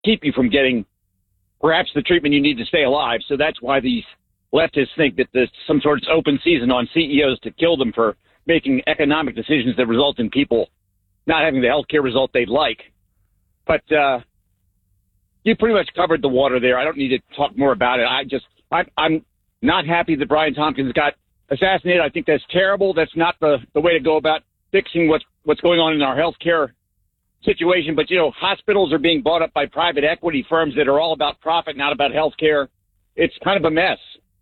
keep you from getting perhaps the treatment you need to stay alive. So that's why these leftists think that there's some sort of open season on CEOs to kill them for making economic decisions that result in people not having the health care result they'd like. But you pretty much covered the water there. I don't need to talk more about it. I'm not happy that Brian Tompkins got assassinated. I think that's terrible. That's not the way to go about fixing what's going on in our health care situation. But, hospitals are being bought up by private equity firms that are all about profit, not about health care. It's kind of a mess.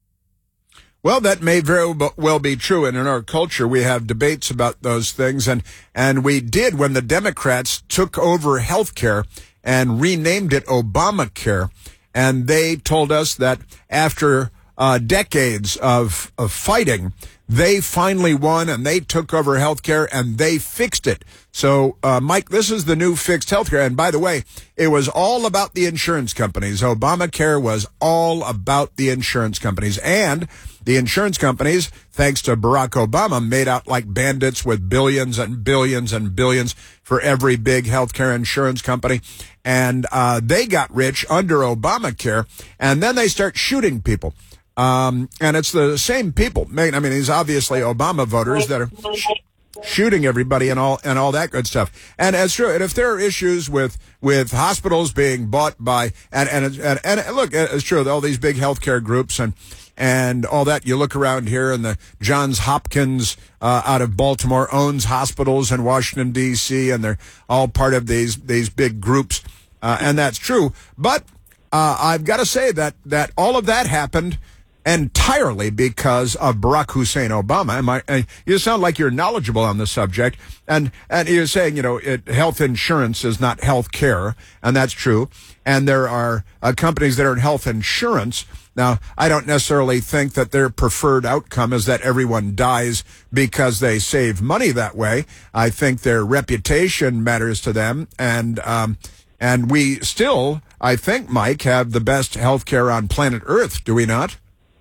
Well, that may very well be true. And in our culture, we have debates about those things. And we did when the Democrats took over health care and renamed it Obamacare. And they told us that after decades of fighting, they finally won and they took over healthcare and they fixed it. So, Mike, this is the new fixed healthcare. And by the way, it was all about the insurance companies. Obamacare was all about the insurance companies. And the insurance companies, thanks to Barack Obama, made out like bandits with billions and billions and billions for every big healthcare insurance company. And they got rich under Obamacare. And then they start shooting people. And it's the same people. I mean, these obviously Obama voters that are shooting everybody and all that good stuff. And it's true. And if there are issues with hospitals being bought by, and look, it's true, all these big healthcare groups and all that, you look around here and the Johns Hopkins, out of Baltimore owns hospitals in Washington, D.C., and they're all part of these big groups. And that's true. But, I've got to say that all of that happened entirely because of Barack Hussein Obama. You sound like you're knowledgeable on the subject, and you're saying, health insurance is not health care, and that's true. And there are companies that are in health insurance. Now, I don't necessarily think that their preferred outcome is that everyone dies because they save money that way. I think their reputation matters to them, and we still, I think, Mike, have the best health care on planet Earth, do we not?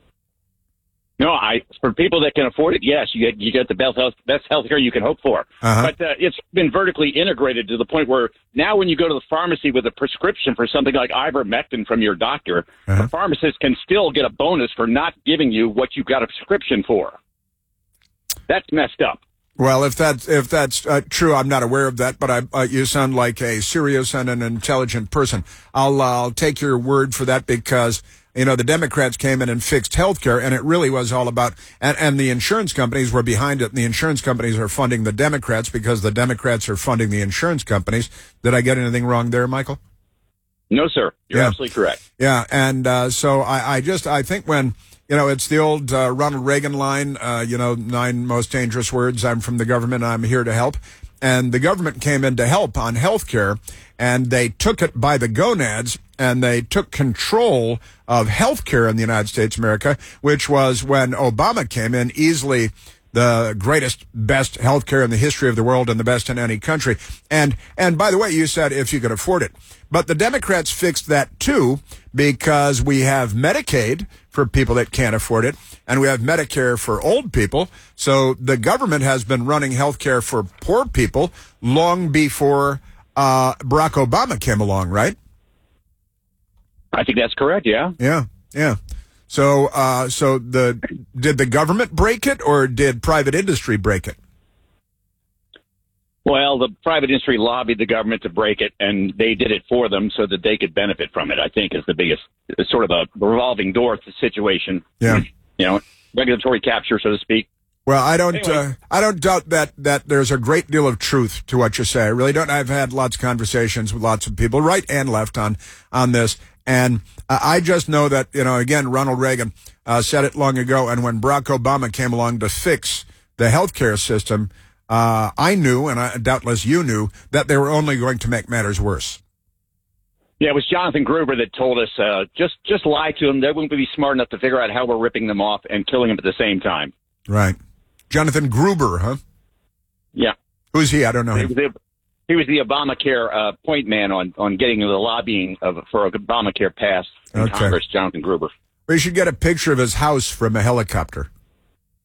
No, for people that can afford it, yes, you get the best health care you can hope for. Uh-huh. But it's been vertically integrated to the point where now when you go to the pharmacy with a prescription for something like ivermectin from your doctor, uh-huh, the pharmacist can still get a bonus for not giving you what you got a prescription for. That's messed up. Well, if that's true, I'm not aware of that, but you sound like a serious and an intelligent person. I'll take your word for that because, the Democrats came in and fixed health care, and it really was all about, and the insurance companies were behind it, and the insurance companies are funding the Democrats because the Democrats are funding the insurance companies. Did I get anything wrong there, Michael? No, sir. You're absolutely correct. Yeah, and so I think when, it's the old Ronald Reagan line, 9 most dangerous words, I'm from the government, I'm here to help. And the government came in to help on health care, and they took it by the gonads, and they took control of health care in the United States of America, which was when Obama came in, easily the greatest, best health care in the history of the world and the best in any country. And by the way, you said if you could afford it. But the Democrats fixed that too, because we have Medicaid for people that can't afford it, and we have Medicare for old people. So the government has been running health care for poor people long before Barack Obama came along, right? I think that's correct, yeah. Yeah. So did the government break it, or did private industry break it? Well, the private industry lobbied the government to break it, and they did it for them so that they could benefit from it, I think, is the biggest, sort of a revolving door situation. Yeah. Regulatory capture, so to speak. Well, I don't doubt that there's a great deal of truth to what you say. I really don't. I've had lots of conversations with lots of people, right and left, on this. And I just know that, again, Ronald Reagan said it long ago. And when Barack Obama came along to fix the healthcare system, I knew, and doubtless you knew, that they were only going to make matters worse. Yeah, it was Jonathan Gruber that told us, just lie to them. They won't be smart enough to figure out how we're ripping them off and killing them at the same time. Right. Jonathan Gruber, huh? Yeah. Who's he? I don't know him. He was the Obamacare point man on getting the lobbying for Obamacare passed in Congress, Jonathan Gruber. We should get a picture of his house from a helicopter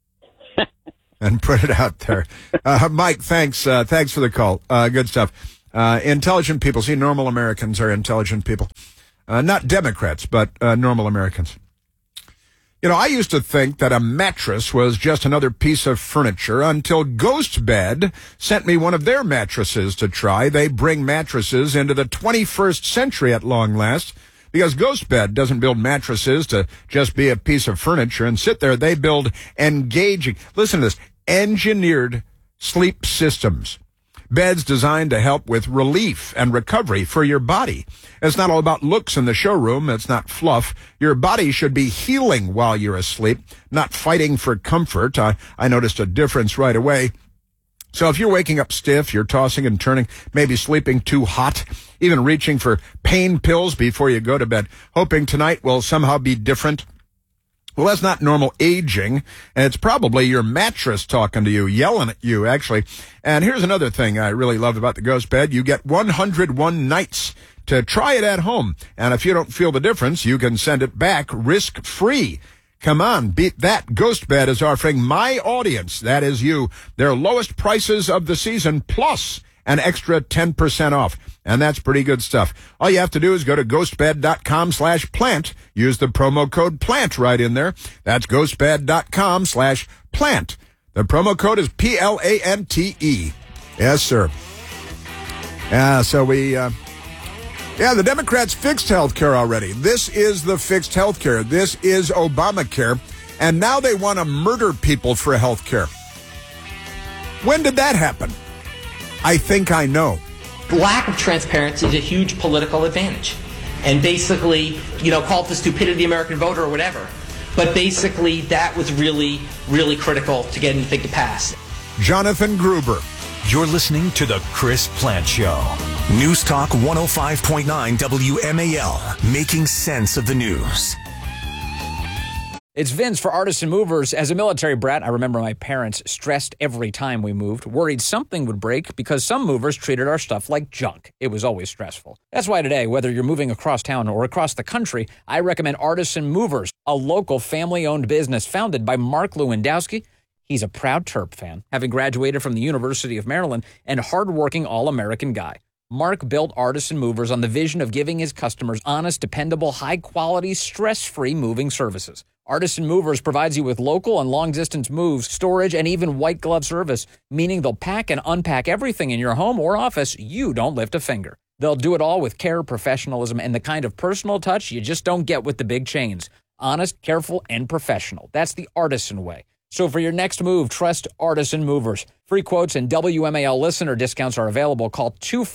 and put it out there. Mike, thanks for the call. Good stuff. Intelligent people. See, normal Americans are intelligent people. Not Democrats, but normal Americans. You know, I used to think that a mattress was just another piece of furniture until GhostBed sent me one of their mattresses to try. They bring mattresses into the 21st century at long last, because GhostBed doesn't build mattresses to just be a piece of furniture and sit there. They build engaging, listen to this, engineered sleep systems. Beds designed to help with relief and recovery for your body. It's not all about looks in the showroom. It's not fluff. Your body should be healing while you're asleep, not fighting for comfort. I noticed a difference right away. So if you're waking up stiff, you're tossing and turning, maybe sleeping too hot, even reaching for pain pills before you go to bed, hoping tonight will somehow be different, well, that's not normal aging, and it's probably your mattress talking to you, yelling at you, actually. And here's another thing I really love about the GhostBed. You get 101 nights to try it at home. And if you don't feel the difference, you can send it back risk-free. Come on, beat that. GhostBed is offering my audience, that is you, their lowest prices of the season, plus an extra 10% off. And that's pretty good stuff. All you have to do is go to ghostbed.com/plant. Use the promo code PLANT right in there. That's ghostbed.com/plant. The promo code is PLANTE. Yes, sir. The Democrats fixed health care already. This is the fixed health care. This is Obamacare. And now they want to murder people for health care. When did that happen? I think I know. Lack of transparency is a huge political advantage. And basically, call it the stupidity of the American voter or whatever. But basically, that was really, really critical to get anything to pass. Jonathan Gruber. You're listening to The Chris Plante Show. News Talk 105.9 WMAL, making sense of the news. It's Vince for Artisan Movers. As a military brat, I remember my parents stressed every time we moved, worried something would break because some movers treated our stuff like junk. It was always stressful. That's why today, whether you're moving across town or across the country, I recommend Artisan Movers, a local family-owned business founded by Mark Lewandowski. He's a proud Terp fan, having graduated from the University of Maryland, and hardworking all-American guy. Mark built Artisan Movers on the vision of giving his customers honest, dependable, high-quality, stress-free moving services. Artisan Movers provides you with local and long-distance moves, storage, and even white-glove service, meaning they'll pack and unpack everything in your home or office. You don't lift a finger. They'll do it all with care, professionalism, and the kind of personal touch you just don't get with the big chains. Honest, careful, and professional. That's the Artisan way. So for your next move, trust Artisan Movers. Free quotes and WMAL listener discounts are available. Call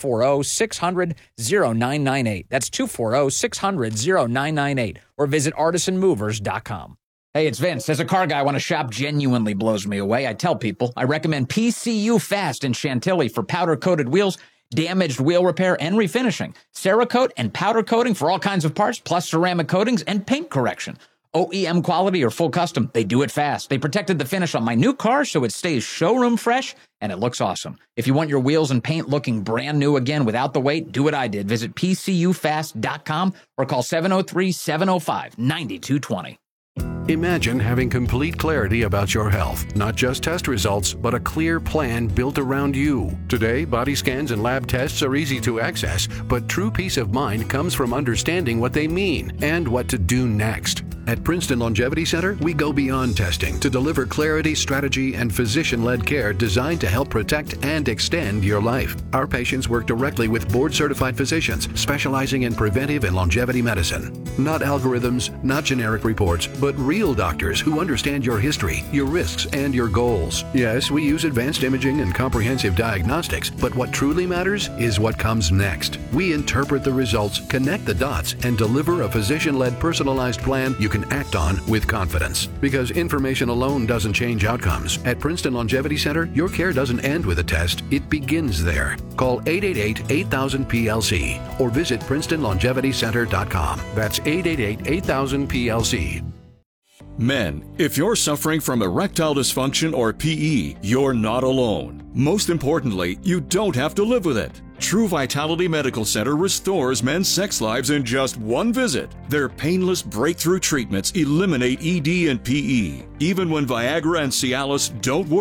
240-600-0998. That's 240-600-0998. Or visit artisanmovers.com. Hey, it's Vince. As a car guy, when a shop genuinely blows me away, I tell people I recommend PCU Fast in Chantilly for powder-coated wheels, damaged wheel repair, and refinishing. Cerakote and powder coating for all kinds of parts, plus ceramic coatings and paint correction. OEM quality or full custom, they do it fast. They protected the finish on my new car so it stays showroom fresh and it looks awesome. If you want your wheels and paint looking brand new again without the wait, do what I did. Visit PCUfast.com or call 703-705-9220. Imagine having complete clarity about your health, not just test results, but a clear plan built around you. Today, body scans and lab tests are easy to access, but true peace of mind comes from understanding what they mean and what to do next. At Princeton Longevity Center, we go beyond testing to deliver clarity, strategy, and physician-led care designed to help protect and extend your life. Our patients work directly with board-certified physicians specializing in preventive and longevity medicine. Not algorithms, not generic reports, but real doctors who understand your history, your risks, and your goals. Yes, we use advanced imaging and comprehensive diagnostics, but what truly matters is what comes next. We interpret the results, connect the dots, and deliver a physician-led personalized plan you can act on with confidence. Because information alone doesn't change outcomes. At Princeton Longevity Center, your care doesn't end with a test, it begins there. Call 888-8000-PLC or visit PrincetonLongevityCenter.com. That's 888-8000-PLC. Men, if you're suffering from erectile dysfunction or PE, you're not alone. Most importantly, you don't have to live with it. True Vitality Medical Center restores men's sex lives in just one visit. Their painless breakthrough treatments eliminate ED and PE, even when Viagra and Cialis don't work.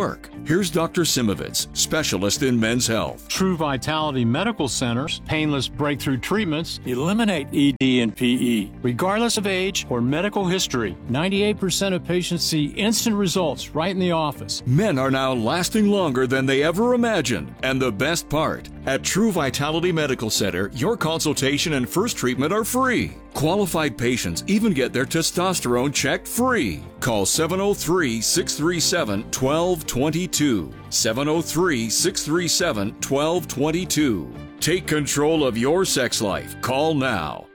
Here's Dr. Simovitz, specialist in men's health. True Vitality Medical Center's painless breakthrough treatments eliminate ED and PE. Regardless of age or medical history, 98% of patients see instant results right in the office. Men are now lasting longer than they ever imagined. And the best part, at True Vitality Medical Center, your consultation and first treatment are free. Qualified patients even get their testosterone checked free. Call 703-637-1222. 703-637-1222. Take control of your sex life. Call now.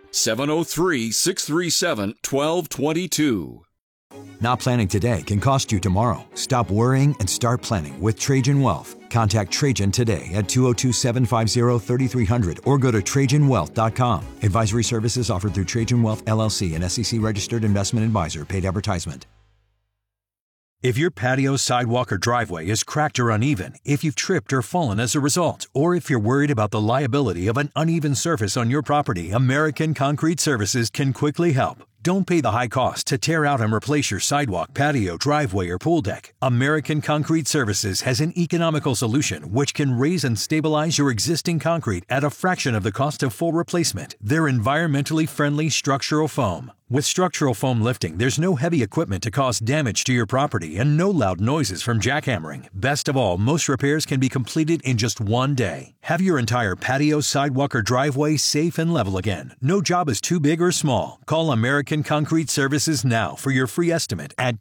703-637-1222. Not planning today can cost you tomorrow. Stop worrying and start planning with Trajan Wealth. Contact Trajan today at 202-750-3300 or go to TrajanWealth.com. Advisory services offered through Trajan Wealth LLC, an SEC-registered investment advisor. Paid advertisement. If your patio, sidewalk, or driveway is cracked or uneven, if you've tripped or fallen as a result, or if you're worried about the liability of an uneven surface on your property, American Concrete Services can quickly help. Don't pay the high cost to tear out and replace your sidewalk, patio, driveway, or pool deck. American Concrete Services has an economical solution which can raise and stabilize your existing concrete at a fraction of the cost of full replacement. They're environmentally friendly structural foam. With structural foam lifting, there's no heavy equipment to cause damage to your property and no loud noises from jackhammering. Best of all, most repairs can be completed in just one day. Have your entire patio, sidewalk, or driveway safe and level again. No job is too big or small. Call American Concrete Services now for your free estimate at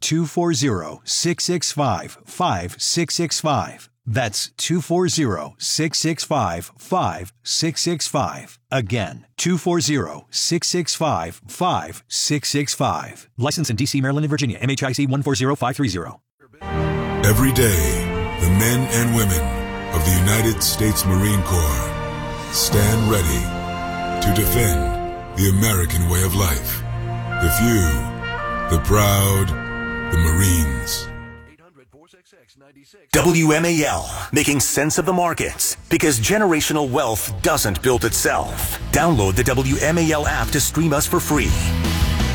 240-665-5665. That's 240-665-5665. Again, 240-665-5665. Licensed in D.C., Maryland, and Virginia. MHIC 140530. Every day, the men and women of the United States Marine Corps stand ready to defend the American way of life. The few, the proud, the Marines. WMAL, making sense of the markets, because generational wealth doesn't build itself. Download the WMAL app to stream us for free.